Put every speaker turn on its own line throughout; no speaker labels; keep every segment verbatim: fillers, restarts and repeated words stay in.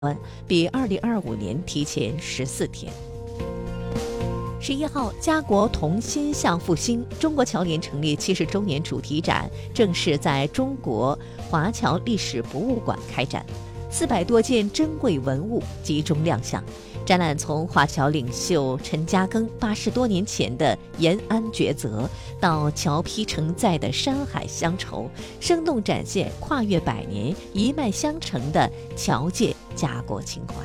比二零二五年提前十四天。十一号，家国同心向复兴中国侨联成立七十周年主题展正式在中国华侨历史博物馆开展，四百多件珍贵文物集中亮相。展览从华侨领袖陈嘉庚八十多年前的延安抉择，到侨批承载的山海乡愁，生动展现跨越百年、一脉相承的侨界家国情怀。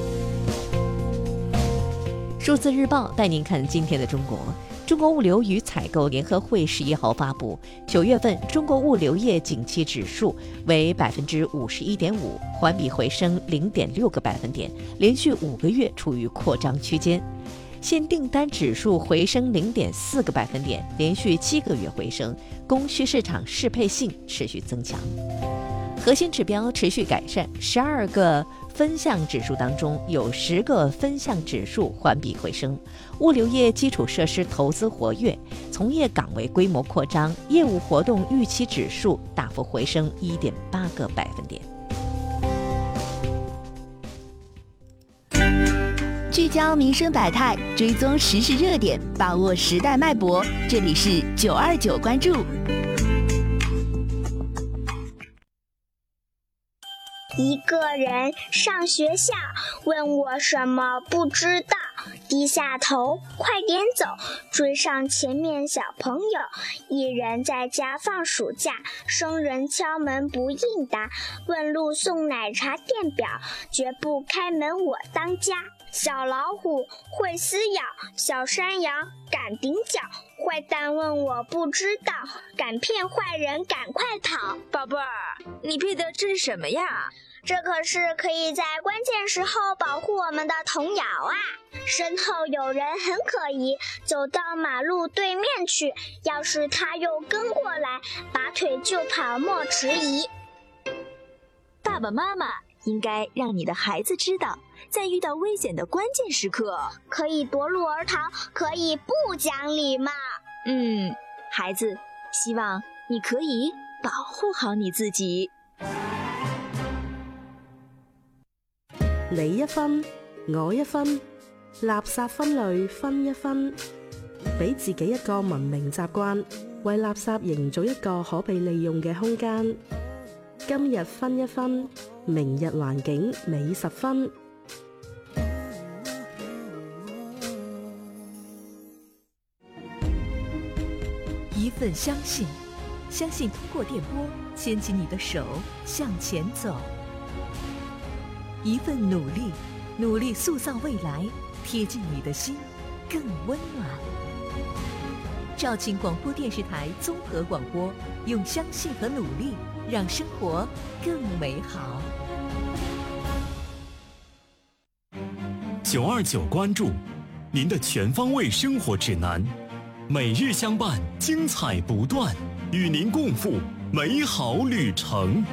数字日报带您看今天的中国。中国物流与采购联合会十一号发布，九月份中国物流业景气指数为百分之五十一点五，环比回升零点六个百分点，连续五个月处于扩张区间。现订单指数回升零点四个百分点，连续七个月回升，供需市场适配性持续增强。核心指标持续改善，十二个分项指数当中有十个分项指数环比回升。物流业基础设施投资活跃，从业岗位规模扩张，业务活动预期指数大幅回升一点八个百分点。
聚焦民生百态，追踪时事热点，把握时代脉搏。这里是九二九关注。
一个人上学校，问我什么不知道，低下头，快点走，追上前面小朋友。一人在家放暑假，生人敲门不应答，问路送奶茶店表，绝不开门我当家。小老虎会撕咬，小山羊敢顶脚，坏蛋问我不知道，敢骗坏人赶快逃。
宝贝儿，你配的这是什么呀？
这可是可以在关键时候保护我们的童谣啊！身后有人很可疑，走到马路对面去，要是他又跟过来，拔腿就跑莫迟疑。
爸爸妈妈应该让你的孩子知道，在遇到危险的关键时刻，
可以夺路而逃，可以不讲礼貌。
嗯，孩子，希望你可以保护好你自己。
你一分，我一分，垃圾分類分一分，俾自己一個文明習慣，為垃圾營造一個可被利用嘅空間。今日分一分，明日環境美十分。
一份相信，相信通過電波牽起你的手向前走。一份努力，努力塑造未來，貼近你的心，更溫暖。肇慶廣播電視台綜合廣播，用相信和努力，讓生活更美好。
九二九關注，您的全方位生活指南，每日相伴，精彩不斷，與您共赴美好旅程。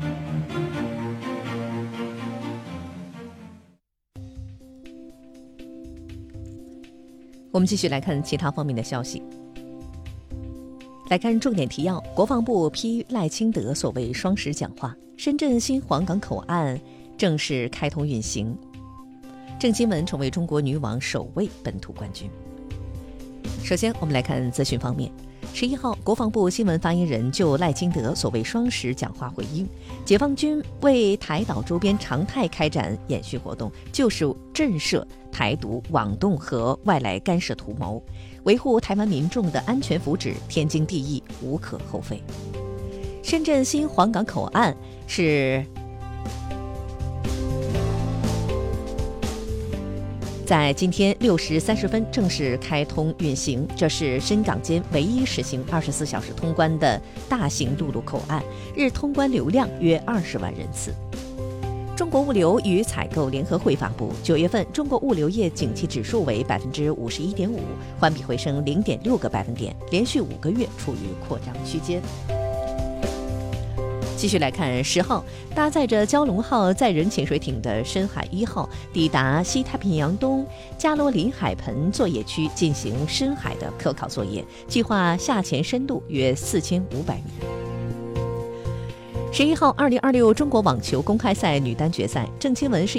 我们继续来看其他方面的消息。来看重点提要：国防部批赖清德所谓双十讲话，深圳新皇岗口岸正式开通运行。郑钦文成为中国女网首位本土冠军。首先，我们来看资讯方面。十一号，国防部新闻发言人就赖清德所谓双十讲话回应，解放军为台岛周边常态开展演训活动，就是震慑台独、网动和外来干涉图谋，维护台湾民众的安全福祉天经地义，无可厚非。深圳新皇岗口岸是在今天六时三十分正式开通运行，这是深港间唯一实行二十四小时通关的大型陆路口岸，日通关流量约二十万人次。中国物流与采购联合会发布，九月份中国物流业景气指数为百分之五十一点五，环比回升零点六个百分点，连续五个月处于扩张区间。继续来看，十号，搭载着蛟龙号载人潜水艇的深海一号抵达西太平洋东加罗林海盆作业区进行深海的科考作业，计划下潜深度约四千五百米。 十一号，二零二六中国网球公开赛女单决赛，郑钦文是